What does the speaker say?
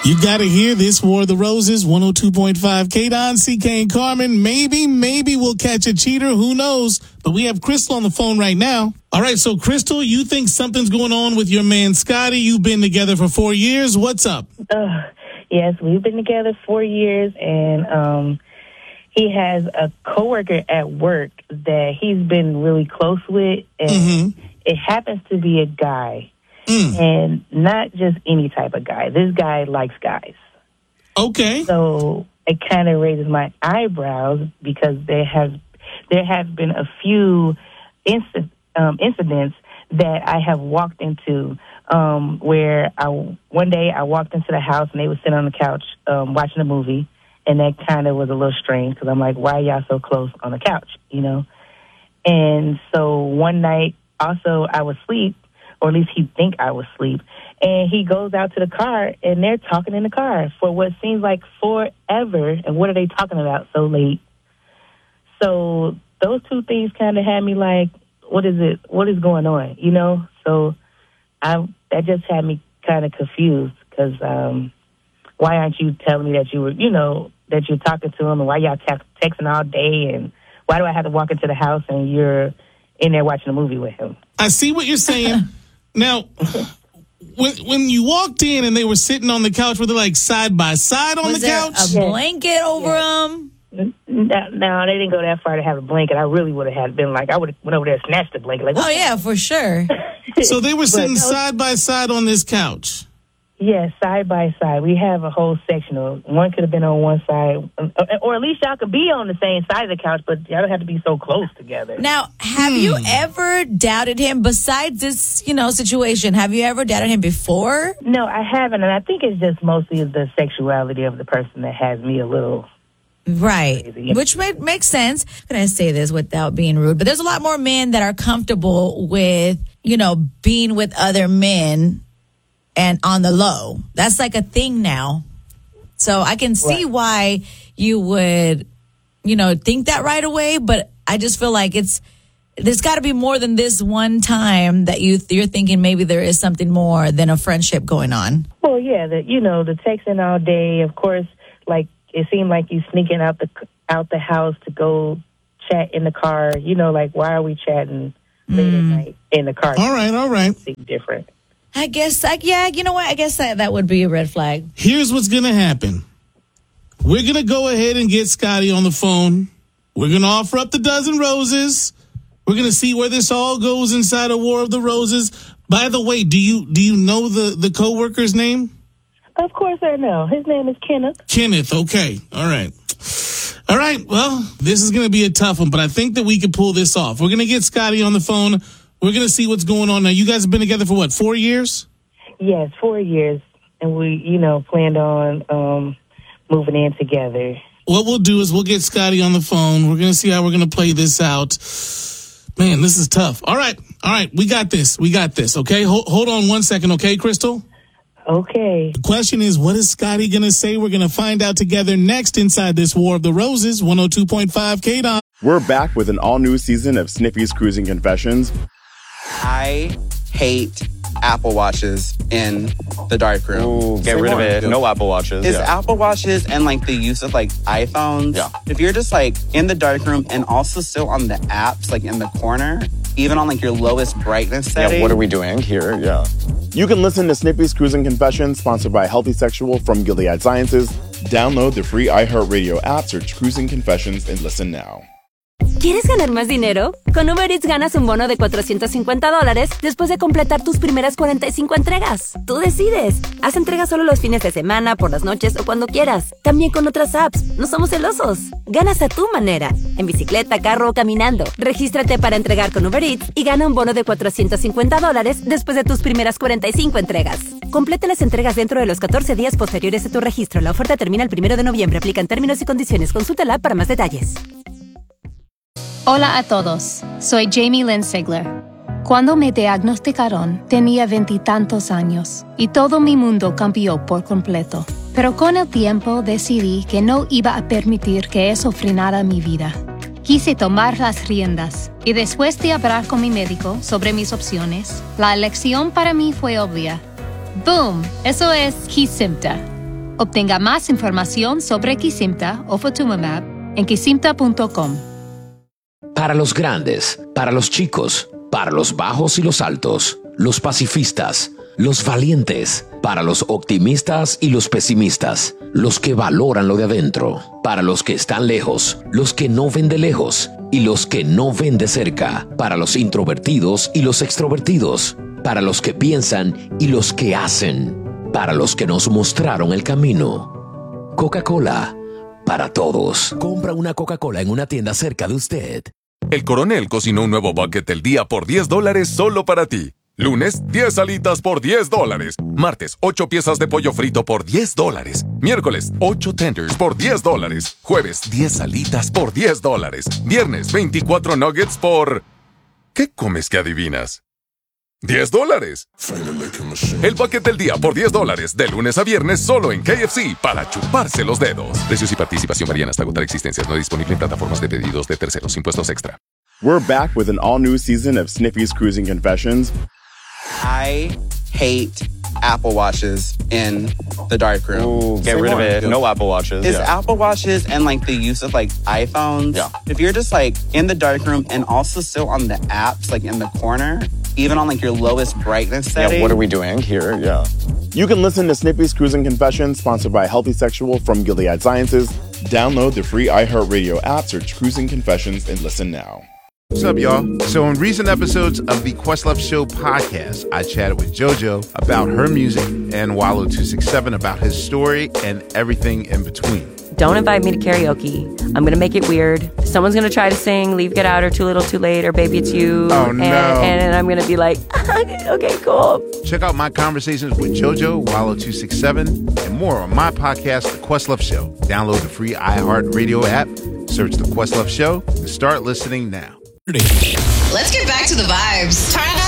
You got to hear this War of the Roses, 102.5 K-Don, CK and Carmen. Maybe we'll catch a cheater. Who knows? But we have Crystal on the phone right now. All right, so Crystal, you think something's going on with your man Scotty. You've been together for 4 years. What's up? Yes, we've been together 4 years, and he has a coworker at work that he's been really close with, and it happens to be a guy. And not just any type of guy. This guy likes guys. Okay. So it kind of raises my eyebrows because there have been a few incidents that I have walked into where one day I walked into the house and they were sitting on the couch watching a movie, and that kind of was a little strange because I'm like, why are y'all so close on the couch, you know? And so one night also I was asleep, or at least he'd think I was asleep. And he goes out to the car, and they're talking in the car for what seems like forever. And what are they talking about so late? So those two things kind of had me like, what is it? What is going on? You know? So that just had me kind of confused because why aren't you telling me that you were, you know, that you're talking to him, and why y'all texting all day, and why do I have to walk into the house and you're in there watching a movie with him? I see what you're saying. Now, when you walked in and they were sitting on the couch, were they like side by side on the couch? Was there a blanket over them? No, they didn't go that far to have a blanket. I really would have been like, I would have went over there and snatched the blanket. Like, oh, yeah, for sure. So they were sitting side by side on this couch? Yes, side by side. We have a whole sectional. One could have been on one side, or at least y'all could be on the same side of the couch, but y'all don't have to be so close together. Now, have you ever doubted him besides this, you know, situation? Have you ever doubted him before? No, I haven't, and I think it's just mostly the sexuality of the person that has me a little... Right, crazy. Which makes sense. How can I say this without being rude? But there's a lot more men that are comfortable with, you know, being with other men and on the low. That's like a thing now. So I can see why you would, you know, think that right away. But I just feel like there's got to be more than this one time that you're thinking maybe there is something more than a friendship going on. Well, yeah, the texting all day, of course, like it seemed like you sneaking out the house to go chat in the car. You know, like, why are we chatting late at night in the car? All right. Something different. I guess, you know what? I guess that would be a red flag. Here's what's going to happen. We're going to go ahead and get Scotty on the phone. We're going to offer up the dozen roses. We're going to see where this all goes inside of War of the Roses. By the way, do you know the coworker's name? Of course I know. His name is Kenneth. Kenneth, okay. All right. Well, this is going to be a tough one, but I think that we can pull this off. We're going to get Scotty on the phone. We're going to see what's going on. Now, you guys have been together for what, 4 years? Yes, 4 years. And we, planned on moving in together. What we'll do is we'll get Scotty on the phone. We're going to see how we're going to play this out. Man, this is tough. All right. We got this. Okay. Hold on 1 second. Okay, Crystal? Okay. The question is, what is Scotty going to say? We're going to find out together next inside this War of the Roses, 102.5 K-Don. We're back with an all-new season of Snippy's Cruising Confessions. I hate Apple Watches in the darkroom. Ooh, get rid of it. No Apple Watches. It's Apple Watches and like the use of like iPhones. Yeah. If you're just like in the darkroom and also still on the apps, like in the corner, even on like your lowest brightness setting. Yeah, what are we doing here? Yeah. You can listen to Snippy's Cruising Confessions, sponsored by Healthy Sexual from Gilead Sciences. Download the free iHeartRadio app, search Cruising Confessions, and listen now. ¿Quieres ganar más dinero? Con Uber Eats ganas un bono de $450 después de completar tus primeras 45 entregas. Tú decides. Haz entregas solo los fines de semana, por las noches o cuando quieras. También con otras apps. No somos celosos. Ganas a tu manera. En bicicleta, carro o caminando. Regístrate para entregar con Uber Eats y gana un bono de $450 después de tus primeras 45 entregas. Completa las entregas dentro de los 14 días posteriores a tu registro. La oferta termina el 1 de noviembre. Aplican términos y condiciones. Consulta la app para más detalles. Hola a todos, soy Jamie Lynn Sigler. Cuando me diagnosticaron, tenía 20 y tantos años y todo mi mundo cambió por completo. Pero con el tiempo decidí que no iba a permitir que eso frenara mi vida. Quise tomar las riendas y después de hablar con mi médico sobre mis opciones, la elección para mí fue obvia. ¡Boom! Eso es Kesimpta. Obtenga más información sobre Kesimpta o Ofatumumab en kesimpta.com. Para los grandes, para los chicos, para los bajos y los altos, los pacifistas, los valientes, para los optimistas y los pesimistas, los que valoran lo de adentro, para los que están lejos, los que no ven de lejos y los que no ven de cerca, para los introvertidos y los extrovertidos, para los que piensan y los que hacen, para los que nos mostraron el camino. Coca-Cola, para todos. Compra una Coca-Cola en una tienda cerca de usted. El Coronel cocinó un nuevo bucket del día por $10 solo para ti. Lunes, 10 alitas por $10. Martes, 8 piezas de pollo frito por $10. Miércoles, 8 tenders por $10. Jueves, 10 alitas por $10. Viernes, 24 nuggets por... ¿Qué comes que adivinas? $10. El bucket del día por $10 de lunes a viernes solo en KFC para chuparse los dedos. Precios y participación varían hasta agotar existencias. No disponible en plataformas de pedidos de terceros. Impuestos extra. We're back with an all-new season of Snippy's Cruising Confessions. I hate Apple Watches in the darkroom. Ooh, get rid of it. No Apple Watches. It's Apple Watches and like the use of like iPhones. Yeah. If you're just like in the darkroom and also still on the apps, like in the corner, even on like your lowest brightness setting. Yeah, what are we doing here? Yeah. You can listen to Snippy's Cruising Confessions, sponsored by Healthy Sexual from Gilead Sciences. Download the free iHeartRadio app, search Cruising Confessions, and listen now. What's up, y'all? So in recent episodes of the Questlove Show podcast, I chatted with JoJo about her music and Wallow267 about his story and everything in between. Don't invite me to karaoke. I'm going to make it weird. Someone's going to try to sing Leave, Get Out, or Too Little, Too Late, or Baby It's You. Oh, no. And I'm going to be like, okay, cool. Check out my conversations with JoJo, Wallow267, and more on my podcast, The Questlove Show. Download the free iHeartRadio app, search The Questlove Show, and start listening now. Let's get back to the vibes. Turn it up.